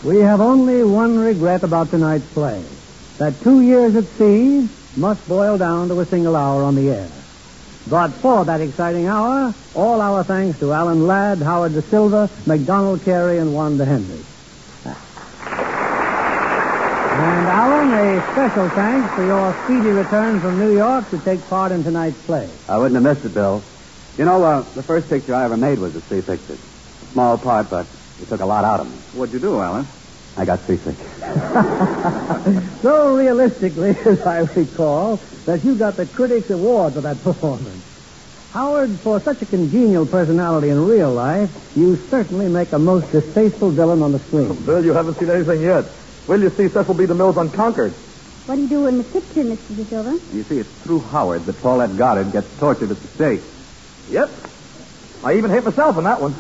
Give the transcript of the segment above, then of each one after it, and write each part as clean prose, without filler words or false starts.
We have only one regret about tonight's play. That 2 years at sea must boil down to a single hour on the air. But for that exciting hour, all our thanks to Alan Ladd, Howard Da Silva, MacDonald Carey, and Wanda Hendricks. And Alan, a special thanks for your speedy return from New York to take part in tonight's play. I wouldn't have missed it, Bill. You know, the first picture I ever made was a sea picture. A small part, but it took a lot out of me. What'd you do, Alan? I got seasick. So realistically, as I recall, that you got the Critics' Award for that performance. Howard, for such a congenial personality in real life, you certainly make a most distasteful villain on the screen. Bill, you haven't seen anything yet. Will you see Cecil B. DeMille's Unconquered? What do you do in the picture, Mr. De Silva? You see, it's through Howard that Paulette Goddard gets tortured at the stake. Yep. I even hate myself in that one.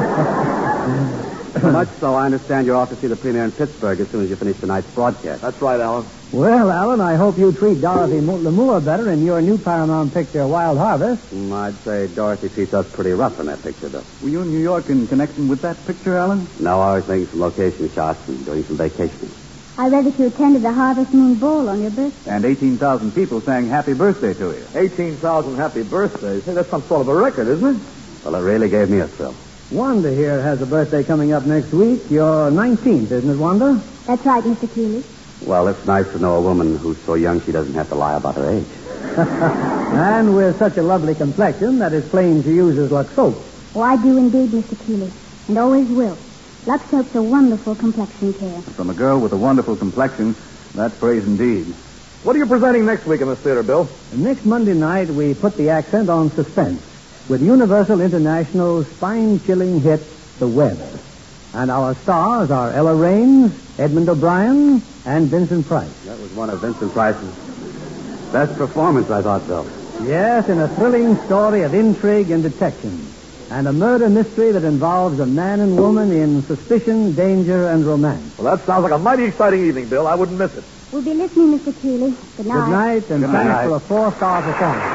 So much so, I understand you're off to see the premiere in Pittsburgh as soon as you finish tonight's broadcast. That's right, Alan. Well, Alan, I hope you treat Dorothy Lamour better in your new Paramount picture, Wild Harvest. I'd say Dorothy treats us pretty rough in that picture, though. Were you in New York in connection with that picture, Alan? No, I was making some location shots and doing some vacationing. I read that you attended the Harvest Moon Ball on your birthday. And 18,000 people sang happy birthday to you. 18,000 happy birthdays. Hey, that's some sort of a record, isn't it? Well, it really gave me a thrill. Wanda here has a birthday coming up next week. You're 19th, isn't it, Wanda? That's right, Mr. Keeley. Well, it's nice to know a woman who's so young she doesn't have to lie about her age. And with such a lovely complexion that it's plain she uses Lux soap. Oh, I do indeed, Mr. Keeley, and always will. Lux Soap's a wonderful complexion care. From a girl with a wonderful complexion, that's praise indeed. What are you presenting next week in this theater, Bill? Next Monday night, we put the accent on suspense with Universal International's spine-chilling hit, The Web. And our stars are Ella Raines, Edmund O'Brien, and Vincent Price. That was one of Vincent Price's best performances, I thought, Bill. Yes, in a thrilling story of intrigue and detection, and a murder mystery that involves a man and woman in suspicion, danger, and romance. Well, that sounds like a mighty exciting evening, Bill. I wouldn't miss it. We'll be listening, Mr. Keeley. Good night. Good night, and Good thanks night. for a 4-star performance.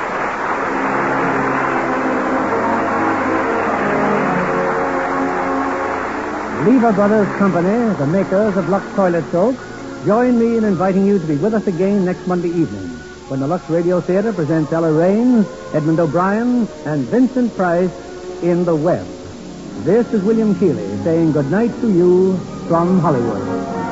Lever Brothers Company, the makers of Lux Toilet Soap, join me in inviting you to be with us again next Monday evening when the Lux Radio Theater presents Ella Raines, Edmund O'Brien, and Vincent Price in The Web. This is William Keeley saying good night to you from Hollywood.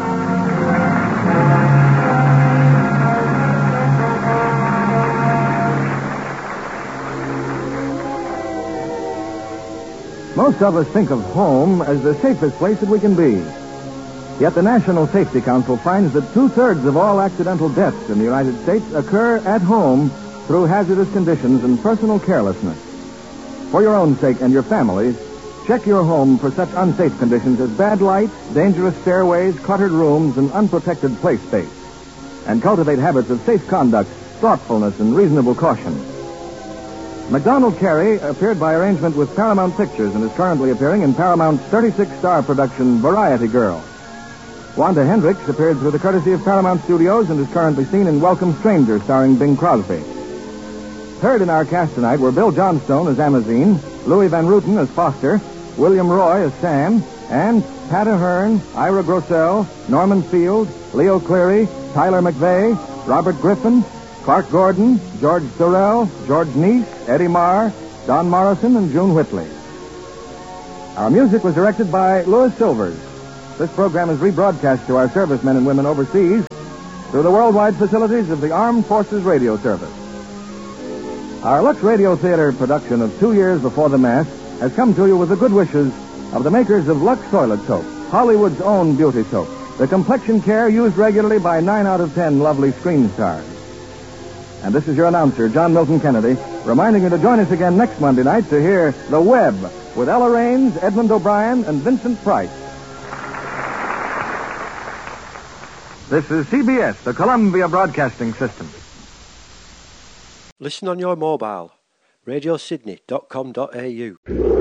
Most of us think of home as the safest place that we can be. Yet the National Safety Council finds that 2/3 of all accidental deaths in the United States occur at home through hazardous conditions and personal carelessness. For your own sake and your family's, check your home for such unsafe conditions as bad lights, dangerous stairways, cluttered rooms, and unprotected play space. And cultivate habits of safe conduct, thoughtfulness, and reasonable caution. MacDonald Carey appeared by arrangement with Paramount Pictures and is currently appearing in Paramount's 36-star production Variety Girl. Wanda Hendricks appeared through the courtesy of Paramount Studios and is currently seen in Welcome Stranger, starring Bing Crosby. Heard in our cast tonight were Bill Johnstone as Amazine, Louis Van Ruten as Foster, William Roy as Sam, and Pat Ahern, Ira Grossell, Norman Field, Leo Cleary, Tyler McVeigh, Robert Griffin, Clark Gordon, George Sorrell, George Neese, Eddie Marr, Don Morrison, and June Whitley. Our music was directed by Louis Silvers. This program is rebroadcast to our servicemen and women overseas through the worldwide facilities of the Armed Forces Radio Service. Our Lux Radio Theater production of 2 years before the Mass has come to you with the good wishes of the makers of Lux Toilet Soap, Hollywood's own beauty soap, the complexion care used regularly by 9 out of 10 lovely screen stars. And this is your announcer, John Milton Kennedy, reminding you to join us again next Monday night to hear The Web with Ella Raines, Edmund O'Brien, and Vincent Price. This is CBS, the Columbia Broadcasting System. Listen on your mobile, radiosydney.com.au.